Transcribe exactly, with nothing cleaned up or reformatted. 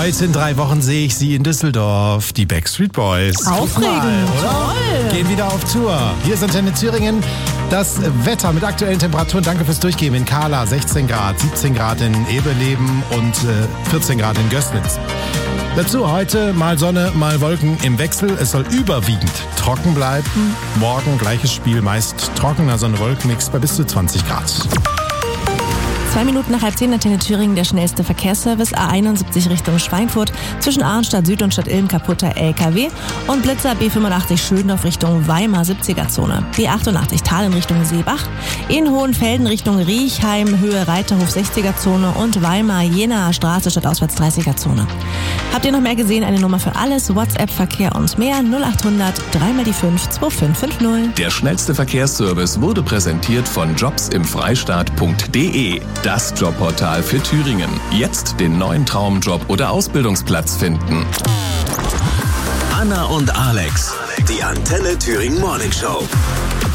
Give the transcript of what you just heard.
Heute in drei Wochen sehe ich sie in Düsseldorf, die Backstreet Boys. Aufregend, Mal, oder? toll. Gehen wieder auf Tour. Hier ist Antenne Thüringen. Das Wetter mit aktuellen Temperaturen. Danke fürs Durchgehen. In Kahla sechzehn Grad, siebzehn Grad in Eberleben und äh, vierzehn Grad in Gößnitz. Dazu heute mal Sonne, mal Wolken im Wechsel. Es soll überwiegend trocken bleiben. Morgen gleiches Spiel, meist trockener Sonne-Wolken-Mix bei bis zu zwanzig Grad. Zwei Minuten nach halb zehn, Antenne Thüringen, der schnellste Verkehrsservice, A einundsiebzig Richtung Schweinfurt, zwischen Arnstadt Süd und Stadt Ilm kaputter L K W und Blitzer B fünfundachtzig Schöndorf Richtung Weimar siebziger Zone, B achtundachtzig Tal in Richtung Seebach, in Hohenfelden Richtung Riechheim, Höhe Reiterhof sechziger Zone und Weimar Jenaer Straße statt auswärts dreißiger Zone. Habt ihr noch mehr gesehen? Eine Nummer für alles, WhatsApp, Verkehr und mehr, null achthundert, drei mal die fünf, zwei fünf fünf null. Der schnellste Verkehrsservice wurde präsentiert von jobs im Freistaat punkt de. Das Jobportal für Thüringen. Jetzt den neuen Traumjob oder Ausbildungsplatz finden. Anna und Alex, die Antenne Thüringen Morning Show.